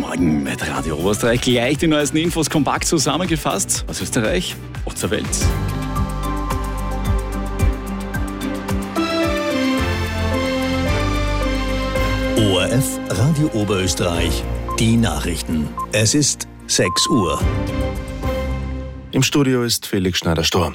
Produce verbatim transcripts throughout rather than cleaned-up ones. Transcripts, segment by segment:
Morgen mit Radio Oberösterreich. Gleich die neuesten Infos kompakt zusammengefasst aus Österreich und zur Welt. O R F Radio Oberösterreich, die Nachrichten. Es ist sechs Uhr. Im Studio ist Felix Schneider-Storr.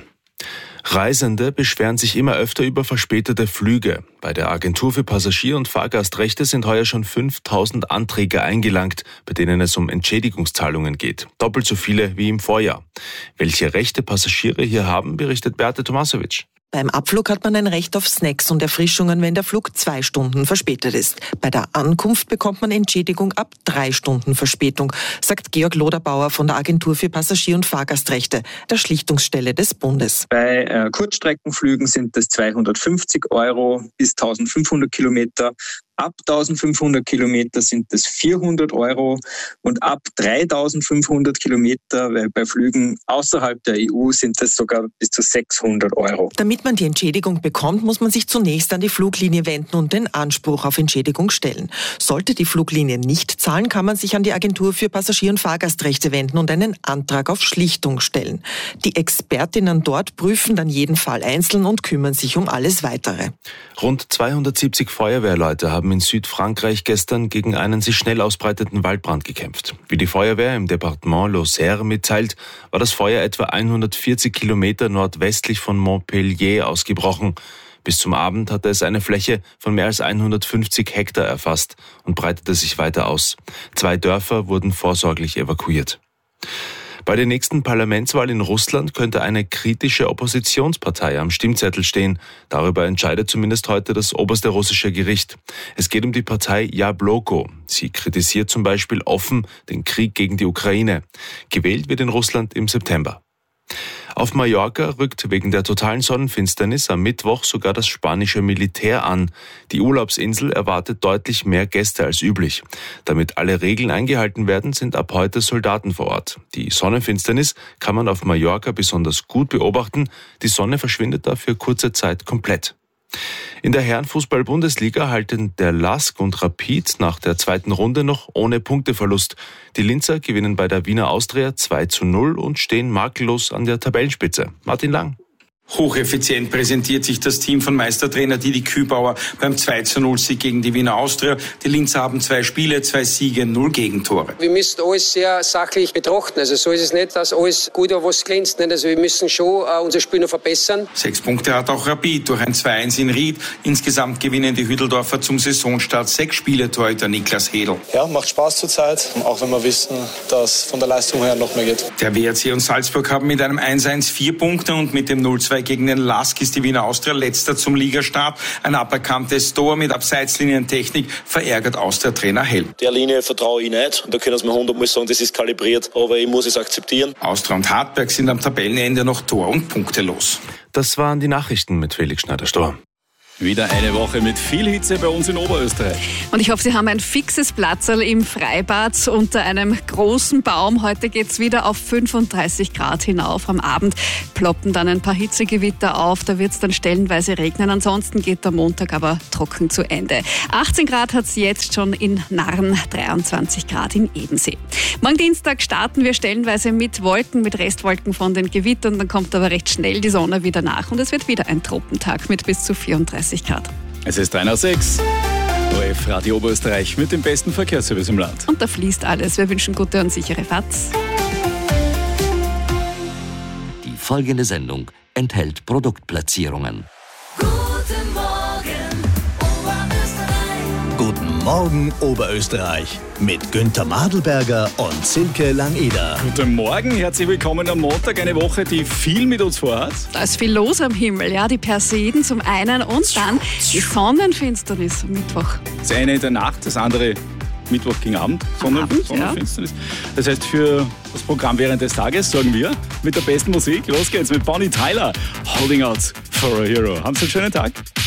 Reisende beschweren sich immer öfter über verspätete Flüge. Bei der Agentur für Passagier- und Fahrgastrechte sind heuer schon fünftausend Anträge eingelangt, bei denen es um Entschädigungszahlungen geht. Doppelt so viele wie im Vorjahr. Welche Rechte Passagiere hier haben, berichtet Beate Tomasowitsch. Beim Abflug hat man ein Recht auf Snacks und Erfrischungen, wenn der Flug zwei Stunden verspätet ist. Bei der Ankunft bekommt man Entschädigung ab drei Stunden Verspätung, sagt Georg Loderbauer von der Agentur für Passagier- und Fahrgastrechte, der Schlichtungsstelle des Bundes. Bei äh, Kurzstreckenflügen sind das zweihundertfünfzig Euro bis eintausendfünfhundert Kilometer. Ab eintausendfünfhundert Kilometer sind das vierhundert Euro und ab dreitausendfünfhundert Kilometer, weil bei Flügen außerhalb der E U sind das sogar bis zu sechshundert Euro. Damit man die Entschädigung bekommt, muss man sich zunächst an die Fluglinie wenden und den Anspruch auf Entschädigung stellen. Sollte die Fluglinie nicht zahlen, kann man sich an die Agentur für Passagier- und Fahrgastrechte wenden und einen Antrag auf Schlichtung stellen. Die Expertinnen dort prüfen dann jeden Fall einzeln und kümmern sich um alles Weitere. Rund zweihundertsiebzig Feuerwehrleute haben in Südfrankreich gestern gegen einen sich schnell ausbreitenden Waldbrand gekämpft. Wie die Feuerwehr im Departement Lozère mitteilt, war das Feuer etwa hundertvierzig Kilometer nordwestlich von Montpellier ausgebrochen. Bis zum Abend hatte es eine Fläche von mehr als hundertfünfzig Hektar erfasst und breitete sich weiter aus. Zwei Dörfer wurden vorsorglich evakuiert. Bei der nächsten Parlamentswahl in Russland könnte eine kritische Oppositionspartei am Stimmzettel stehen. Darüber entscheidet zumindest heute das oberste russische Gericht. Es geht um die Partei Jabloko. Sie kritisiert zum Beispiel offen den Krieg gegen die Ukraine. Gewählt wird in Russland im September. Auf Mallorca rückt wegen der totalen Sonnenfinsternis am Mittwoch sogar das spanische Militär an. Die Urlaubsinsel erwartet deutlich mehr Gäste als üblich. Damit alle Regeln eingehalten werden, sind ab heute Soldaten vor Ort. Die Sonnenfinsternis kann man auf Mallorca besonders gut beobachten. Die Sonne verschwindet dafür kurze Zeit komplett. In der Herrenfußball-Bundesliga halten der L A S K und Rapid nach der zweiten Runde noch ohne Punkteverlust. Die Linzer gewinnen bei der Wiener Austria zwei zu null und stehen makellos an der Tabellenspitze. Martin Lang. Hocheffizient präsentiert sich das Team von Meistertrainer Didi Kübauer beim zwei zu null Sieg gegen die Wiener Austria. Die Linzer haben zwei Spiele, zwei Siege, null Gegentore. Wir müssen alles sehr sachlich betrachten. Also so ist es nicht, dass alles gut oder was glänzt. Nicht? Also wir müssen schon uh, unser Spiel noch verbessern. Sechs Punkte hat auch Rapid durch ein zwei eins in Ried. Insgesamt gewinnen die Hütteldorfer zum Saisonstart sechs Spiele. Torhüter Niklas Hedl. Ja, macht Spaß zurzeit, auch wenn wir wissen, dass von der Leistung her noch mehr geht. Der W R C und Salzburg haben mit einem eins eins vier Punkte und mit dem null zwei gegen den L A S K ist die Wiener Austria letzter zum Ligastart. Ein aberkanntes Tor mit Abseitslinientechnik verärgert Austria-Trainer Hell. Der Linie vertraue ich nicht. Und da können wir hundertmal sagen, das ist kalibriert, aber ich muss es akzeptieren. Austria und Hartberg sind am Tabellenende noch tor- und punktelos. Das waren die Nachrichten mit Felix Schneider-Storr. Wieder eine Woche mit viel Hitze bei uns in Oberösterreich. Und ich hoffe, Sie haben ein fixes Platzerl im Freibad unter einem großen Baum. Heute geht es wieder auf fünfunddreißig Grad hinauf. Am Abend ploppen dann ein paar Hitzegewitter auf. Da wird es dann stellenweise regnen. Ansonsten geht der Montag aber trocken zu Ende. achtzehn Grad hat es jetzt schon in Narren, dreiundzwanzig Grad in Ebensee. Morgen Dienstag starten wir stellenweise mit Wolken, mit Restwolken von den Gewittern. Dann kommt aber recht schnell die Sonne wieder nach und es wird wieder ein Tropentag mit bis zu vierunddreißig Grad. Es ist drei nach sechs. O R F Radio Oberösterreich mit dem besten Verkehrsservice im Land. Und da fließt alles. Wir wünschen gute und sichere Fahrts. Die folgende Sendung enthält Produktplatzierungen. Guten Morgen, Oberösterreich. Guten Morgen, Oberösterreich. Mit Günther Madelberger und Silke Langeder. Guten Morgen, herzlich willkommen am Montag. Eine Woche, die viel mit uns vorhat. Da ist viel los am Himmel. Ja, die Perseiden zum einen und dann die Sonnenfinsternis am Mittwoch. Das eine in der Nacht, das andere Mittwoch gegen Abend. Sonnen- Abend, Sonnenfinsternis. Ja. Das heißt, für das Programm während des Tages sorgen wir mit der besten Musik. Los geht's mit Bonnie Tyler. Holding Out for a Hero. Haben Sie einen schönen Tag?